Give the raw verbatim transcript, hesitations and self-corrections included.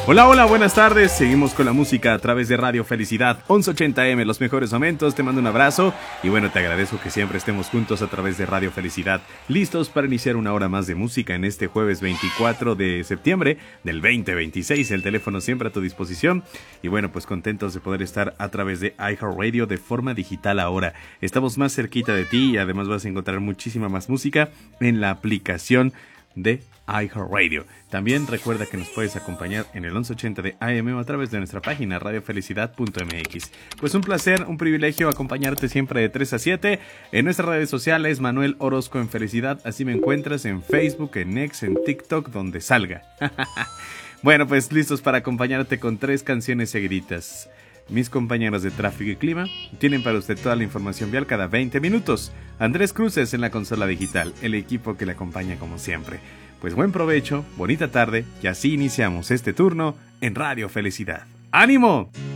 Hola, hola, buenas tardes. Seguimos con la música a través de Radio Felicidad once ochenta eme, los mejores momentos. Te mando un abrazo y bueno, te agradezco que siempre estemos juntos a través de Radio Felicidad, listos para iniciar una hora más de música en este jueves veinticuatro de septiembre del veinte veintiséis. El teléfono siempre a tu disposición y bueno, pues contentos de poder estar a través de iHeartRadio de forma digital ahora. Estamos más cerquita de ti y además vas a encontrar muchísima más música en la aplicación de iHeartRadio. También recuerda que nos puedes acompañar en el once ochenta de A M o a través de nuestra página radio felicidad punto m x. Pues un placer, un privilegio acompañarte siempre de tres a siete en nuestras redes sociales. Manuel Orozco en Felicidad, así me encuentras en Facebook, en X, en TikTok, donde salga. Bueno, pues listos para acompañarte con tres canciones seguiditas. Mis compañeros de Tráfico y Clima tienen para usted toda la información vial cada veinte minutos. Andrés Cruces en la consola digital, el equipo que le acompaña como siempre. Pues buen provecho, bonita tarde y así iniciamos este turno en Radio Felicidad. ¡Ánimo!